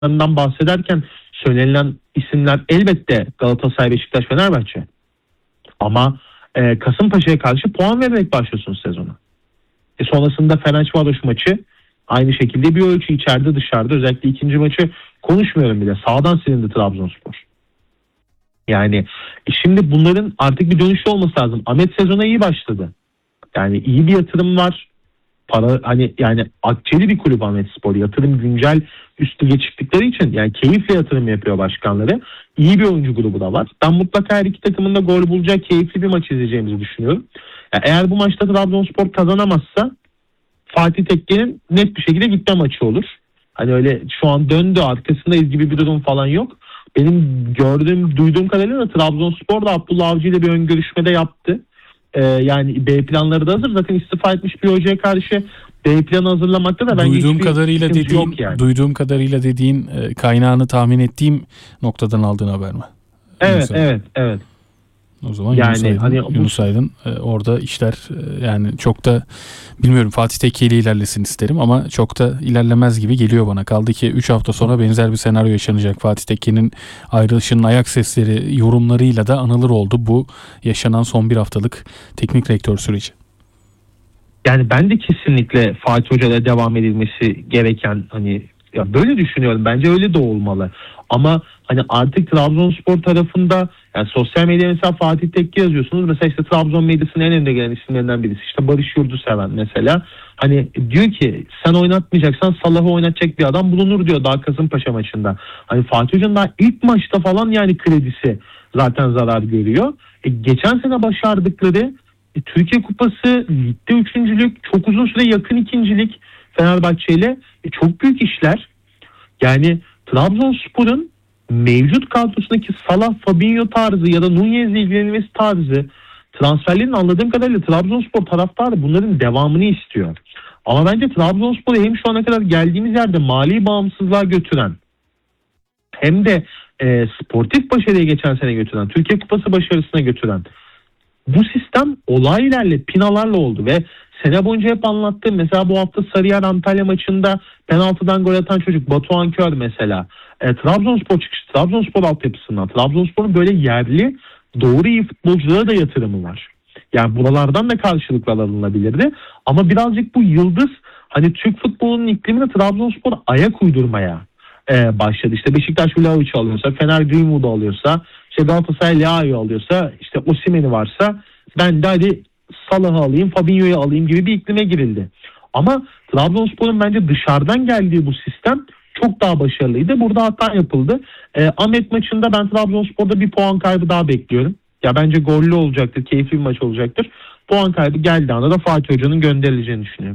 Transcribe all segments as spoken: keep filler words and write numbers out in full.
takımlarından bahsederken söylenilen isimler elbette Galatasaray, Beşiktaş, Fenerbahçe. Ama e, Kasımpaşa'ya karşı puan vererek başlıyorsunuz sezona. E, sonrasında Fenerbahçe maçı aynı şekilde bir ölçü, içeride dışarıda, özellikle ikinci maçı konuşmuyorum bile. Sağdan silindi Trabzonspor. Yani e, şimdi bunların artık bir dönüşü olması lazım. Ahmet sezona iyi başladı. Yani iyi bir yatırım var. Para, hani yani akçeli bir kulüp Ahmetspor. Yatırım güncel üstü geçtikleri için yani keyifle yatırım yapıyor başkanları. İyi bir oyuncu grubu da var. Ben mutlaka her iki takımın da gol bulacak keyifli bir maç izleyeceğimizi düşünüyorum. Yani eğer bu maçta Trabzonspor kazanamazsa Fatih Tekke'nin net bir şekilde gitme maçı olur. Hani öyle şu an döndü arkasındayız gibi bir durum falan yok. Benim gördüğüm, duyduğum kadarıyla Trabzonspor da Abdullah Avcı ile bir ön görüşmede yaptı. Ee, yani B planları da hazır. Zaten istifa etmiş bir hocaya karşı B planı hazırlamakta da bence duyduğum kadarıyla dediğin, yok yani. Duyduğum kadarıyla dediğin e, kaynağını tahmin ettiğim noktadan aldığın haber mi? Evet, Yunus Aydın. evet, evet. O zaman yani, Yunus Aydın, hani Yunus Aydın e, orada işler e, yani çok da bilmiyorum, Fatih Tekke ile ilerlesin isterim ama çok da ilerlemez gibi geliyor bana. Kaldı ki üç hafta sonra benzer bir senaryo yaşanacak. Fatih Tekke'nin ayrılışının ayak sesleri, yorumlarıyla da anılır oldu bu yaşanan son bir haftalık teknik direktör süreci. Yani ben de kesinlikle Fatih Hoca'yla devam edilmesi gereken, hani ya böyle düşünüyorum. Bence öyle de olmalı. Ama hani artık Trabzonspor tarafında yani sosyal medyada mesela Fatih Tekke yazıyorsunuz. Mesela işte Trabzon medyasının en önde gelen isimlerinden birisi. İşte Barış Yurduseven mesela. Hani diyor ki sen oynatmayacaksan Salah'ı oynatacak bir adam bulunur diyor daha Kasımpaşa maçında. Hani Fatih Hoca'nın daha ilk maçta falan yani kredisi zaten zarar görüyor. E, geçen sene başardıkları e, Türkiye Kupası, ligde üçüncülük, çok uzun süre yakın ikincilik Fenerbahçe ile e, çok büyük işler. Yani Trabzonspor'un mevcut kadrosundaki Salah, Fabinho tarzı ya da Nunez'le ilgilenilmesi tarzı transferlerin anladığım kadarıyla Trabzonspor taraftarı bunların devamını istiyor. Ama bence Trabzonspor'u hem şu ana kadar geldiğimiz yerde mali bağımsızlığa götüren hem de e, sportif başarıya geçen sene götüren, Türkiye Kupası başarısına götüren bu sistem olaylarla, pinalarla oldu ve sene boyunca hep anlattığım, mesela bu hafta Sarıyer Antalya maçında penaltıdan gol atan çocuk Batuhan Kör mesela. E, Trabzonspor çıkışı, Trabzonspor altyapısından, Trabzonspor'un böyle yerli doğru iyi futbolculara da yatırımı var. Yani buralardan da karşılıklar alınabilirdi. Ama birazcık bu yıldız, hani Türk futbolunun iklimine Trabzonspor ayak uydurmaya e, başladı. İşte Beşiktaş Vlahovic'i alıyorsa, Fener Greenwood'u alıyorsa, işte Galatasaray Leao'yu alıyorsa, işte Osimhen'i varsa ben de hadi Salah'ı alayım, Fabinho'yu alayım gibi bir iklime girildi. Ama Trabzonspor'un bence dışarıdan geldiği bu sistem çok daha başarılıydı. Burada hata yapıldı. E, Ahmet maçında ben Trabzonspor'da bir puan kaybı daha bekliyorum. Ya bence gollü olacaktır, keyifli bir maç olacaktır. Puan kaybı geldiği anda da Fatih Hoca'nın gönderileceğini düşünüyorum.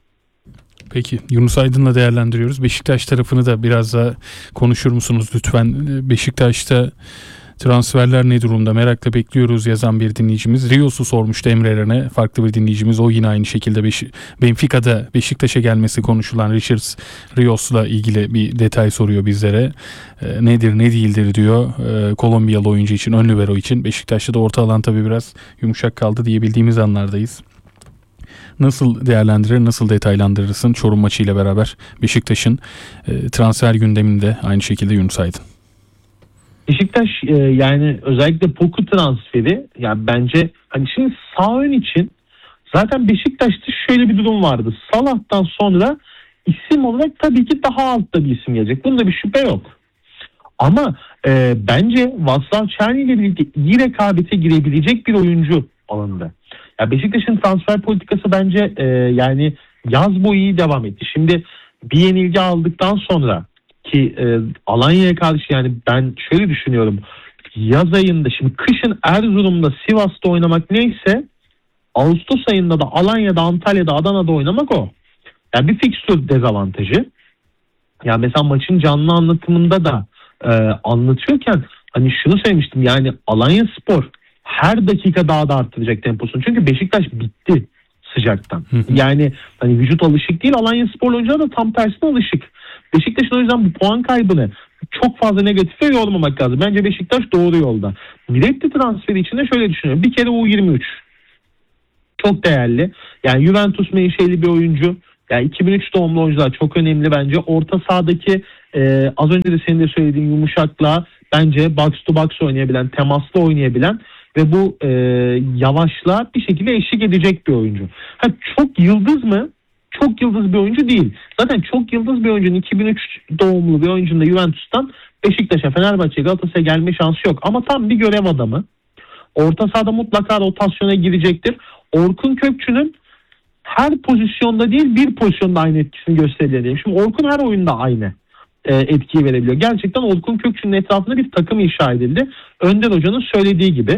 Peki, Yunus Aydın'la değerlendiriyoruz. Beşiktaş tarafını da biraz daha konuşur musunuz lütfen? Beşiktaş'ta transferler ne durumda? Merakla bekliyoruz yazan bir dinleyicimiz. Rios'u sormuştu Emre Eren'e. Farklı bir dinleyicimiz. O yine aynı şekilde Beş- Benfica'da Beşiktaş'a gelmesi konuşulan Richards Rios'la ilgili bir detay soruyor bizlere. E, nedir ne değildir diyor. E, Kolombiyalı oyuncu için, ön libero için. Beşiktaş'ta da orta alan tabii biraz yumuşak kaldı diyebildiğimiz anlardayız. Nasıl değerlendirir, nasıl detaylandırırsın Çorum maçıyla beraber Beşiktaş'ın e, transfer gündeminde aynı şekilde Yunus Aydın? Beşiktaş e, yani özellikle Poku transferi, yani bence hani şimdi sağ ön için zaten Beşiktaş'ta şöyle bir durum vardı. Salah'tan sonra isim olarak tabii ki daha altta bir isim gelecek. Bunda bir şüphe yok. Ama e, bence Václav Černý ile birlikte iyi rekabete girebilecek bir oyuncu alındı. Ya Beşiktaş'ın transfer politikası bence e, yani yaz boyu iyi devam etti. Şimdi bir yenilgi aldıktan sonra ki e, Alanya'ya karşı, yani ben şöyle düşünüyorum. Yaz ayında, şimdi kışın Erzurum'da, Sivas'ta oynamak neyse, Ağustos ayında da Alanya'da, Antalya'da, Adana'da oynamak o. Yani bir fikstür dezavantajı. Yani mesela maçın canlı anlatımında da e, anlatıyorken hani şunu söylemiştim, yani Alanyaspor her dakika daha da arttıracak temposunu. Çünkü Beşiktaş bitti sıcaktan. Yani hani vücut alışık değil, Alanyaspor oyuncular da tam tersine alışık. Beşiktaş'ın o yüzden bu puan kaybını çok fazla negatife yormamak lazım. Bence Beşiktaş doğru yolda. Miretti transferi için de şöyle düşünüyorum. Bir kere U yirmi üç çok değerli. Yani Juventus menşeli bir oyuncu. Yani iki bin üç doğumlu oyuncular çok önemli bence. Orta sahadaki e, az önce de senin de söylediğin yumuşakla bence box to box oynayabilen, temaslı oynayabilen ve bu e, yavaşlığa bir şekilde eşlik edecek bir oyuncu. Ha, çok yıldız mı? Çok yıldız bir oyuncu değil. Zaten çok yıldız bir oyuncunun iki bin üç doğumlu bir oyuncunun da Juventus'tan Beşiktaş'a, Fenerbahçe'ye, Galatasaray'a gelme şansı yok. Ama tam bir görev adamı. Orta sahada mutlaka rotasyona girecektir. Orkun Kökçü'nün her pozisyonda değil bir pozisyonda aynı etkisini gösterebiliyor. Şimdi Orkun her oyunda aynı e, etkiyi verebiliyor. Gerçekten Orkun Kökçü'nün etrafında bir takım inşa edildi. Önder Hoca'nın söylediği gibi.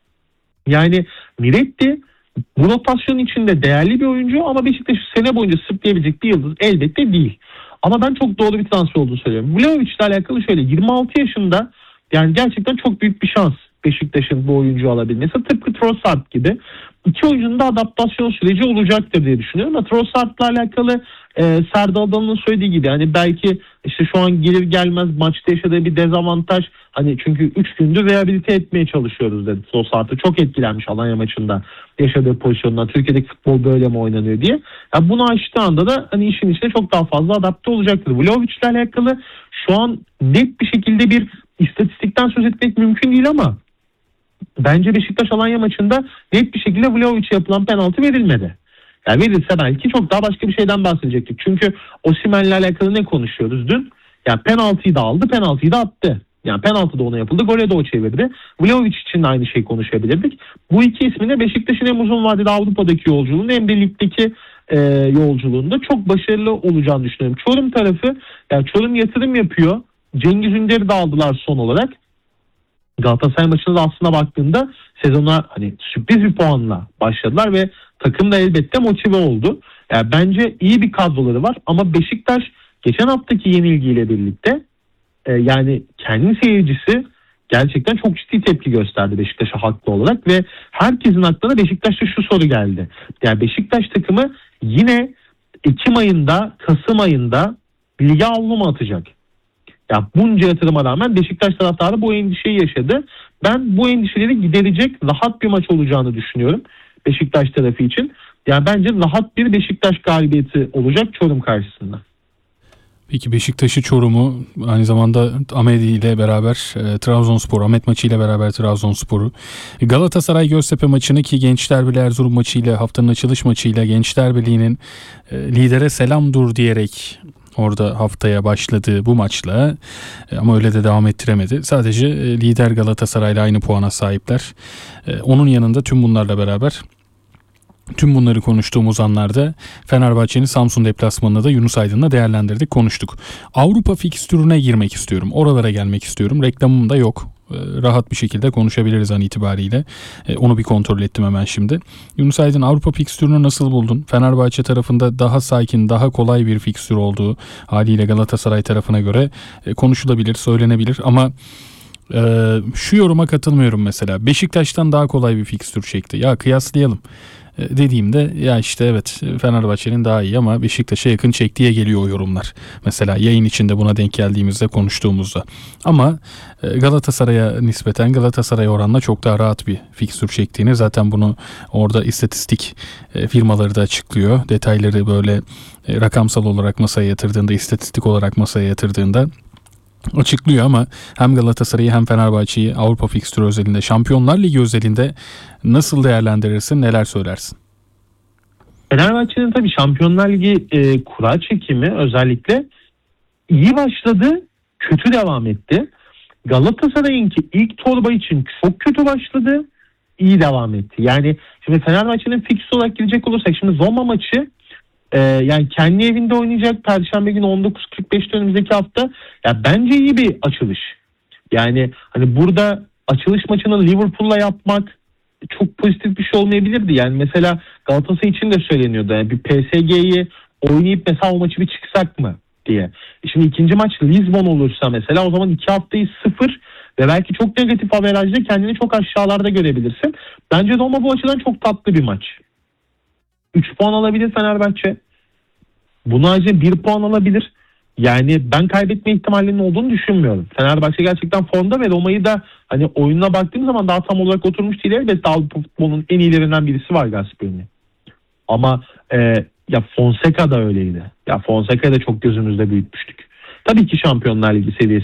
Yani Miretti bu rotasyonun içinde değerli bir oyuncu ama Beşiktaş'ı sene boyunca sırtlayabilecek bir yıldız elbette değil. Ama ben çok doğru bir transfer olduğunu söylüyorum. Vlahovic ile alakalı şöyle, yirmi altı yaşında, yani gerçekten çok büyük bir şans Beşiktaş'ın bu oyuncuyu alabilmesi. Tıpkı Trossard gibi. İki oyuncunun da adaptasyon süreci olacaktır diye düşünüyorum. Ama Trossard'la alakalı e, Serdal Adalı'nın söylediği gibi, hani belki işte şu an gelir gelmez maçta yaşadığı bir dezavantaj, hani çünkü üç gündür rehabilite etmeye çalışıyoruz dedi Trossard'ı. Çok etkilenmiş Alanya maçında yaşadığı pozisyondan. Türkiye'deki futbol böyle mi oynanıyor diye. Yani bunu açtığı anda da hani işin içine çok daha fazla adapte olacaktır. Vlahovic ile alakalı şu an net bir şekilde bir istatistikten söz etmek mümkün değil ama bence Beşiktaş Alanya maçında net bir şekilde Vlahovic'e yapılan penaltı verilmedi. Yani verilse belki çok daha başka bir şeyden bahsedecektik. Çünkü Osimhen'le alakalı ne konuşuyoruz dün? Yani penaltıyı da aldı, penaltıyı da attı. Yani penaltı da ona yapıldı, gole de o çevirdi. Vlahovic için de aynı şeyi konuşabilirdik. Bu iki ismin de Beşiktaş'ın hem uzun vadede Avrupa'daki yolculuğunu hem de ligdeki e, yolculuğunda çok başarılı olacağını düşünüyorum. Çorum tarafı, yani Çorum yatırım yapıyor. Cengiz Ünder'i de aldılar son olarak. Galatasaray maçına da aslında baktığında sezona hani sürpriz bir puanla başladılar ve takım da elbette motive oldu. Yani bence iyi bir kadroları var ama Beşiktaş geçen haftaki yenilgiyle birlikte e, yani kendi seyircisi gerçekten çok ciddi tepki gösterdi Beşiktaş'a haklı olarak ve herkesin aklına Beşiktaş'ta şu soru geldi. Yani Beşiktaş takımı yine Ekim ayında, Kasım ayında lige avlu mu atacak? Ya bunca yatırıma rağmen Beşiktaş taraftarı bu endişeyi yaşadı. Ben bu endişeleri giderecek rahat bir maç olacağını düşünüyorum Beşiktaş tarafı için. Yani bence rahat bir Beşiktaş galibiyeti olacak Çorum karşısında. Peki Beşiktaş'ı, Çorum'u, aynı zamanda Amedi ile beraber e, Trabzonspor, Ahmet maçı ile beraber Trabzonspor'u, Galatasaray Göztepe maçını ki Gençler Birliği Erzurum maçı ile, haftanın açılış maçıyla Gençler Birliği'nin e, lidere selam dur diyerek orada haftaya başladığı bu maçla, ama öyle de devam ettiremedi. Sadece lider Galatasaray'la aynı puana sahipler. Onun yanında tüm bunlarla beraber, tüm bunları konuştuğumuz anlarda Fenerbahçe'nin Samsun deplasmanını da Yunus Aydın'la değerlendirdik, konuştuk. Avrupa fikstürüne girmek istiyorum. Oralara gelmek istiyorum. Reklamım da yok. Rahat bir şekilde konuşabiliriz an itibariyle. Onu bir kontrol ettim hemen şimdi. Yunus Aydın, Avrupa fikstürünü nasıl buldun? Fenerbahçe tarafında daha sakin, daha kolay bir fikstür olduğu haliyle Galatasaray tarafına göre konuşulabilir, söylenebilir ama e, şu yoruma katılmıyorum mesela. Beşiktaş'tan daha kolay bir fikstür çekti. Ya kıyaslayalım dediğimde, ya işte evet Fenerbahçe'nin daha iyi ama Beşiktaş'a yakın çektiğe geliyor o yorumlar. Mesela yayın içinde buna denk geldiğimizde, konuştuğumuzda. Ama Galatasaray'a nispeten, Galatasaray oranla çok daha rahat bir fikstür çektiğini, zaten bunu orada istatistik firmaları da açıklıyor. Detayları böyle rakamsal olarak masaya yatırdığında, istatistik olarak masaya yatırdığında açıklıyor. Ama hem Galatasaray'ı hem Fenerbahçe'yi Avrupa fikstürü özelinde, Şampiyonlar Ligi özelinde nasıl değerlendirirsin, neler söylersin? Fenerbahçe'nin tabii Şampiyonlar Ligi e, kura çekimi özellikle iyi başladı, kötü devam etti. Galatasaray'ınki ilk torba için çok kötü başladı, iyi devam etti. Yani şimdi Fenerbahçe'nin fikstür olarak girecek olursak, şimdi Roma maçı Ee, yani kendi evinde oynayacak Perşembe günü on dokuz kırk beşte önümüzdeki hafta. Ya bence iyi bir açılış. Yani hani burada açılış maçını Liverpool'la yapmak çok pozitif bir şey olmayabilirdi. Yani mesela Galatasaray için de söyleniyordu. Yani bir P S G'yi oynayıp mesela o maçı bir çıksak mı diye. Şimdi ikinci maç Lisbon olursa mesela, o zaman iki haftayı sıfır ve belki çok negatif averajda kendini çok aşağılarda görebilirsin. Bence Roma bu açıdan çok tatlı bir maç. üç puan alabilir Fenerbahçe. Bunun haricinde bir puan alabilir. Yani ben kaybetme ihtimalinin olduğunu düşünmüyorum. Fenerbahçe gerçekten formda ve Roma'yı da hani oyununa baktığım zaman daha tam olarak oturmuş değil. Elbette Avrupa futbolunun en iyilerinden birisi var Gasperini. Ama e, ya Fonseca da öyleydi. Ya Fonseca'yı da çok gözümüzde büyütmüştük. Tabii ki Şampiyonlar Ligi seviyesi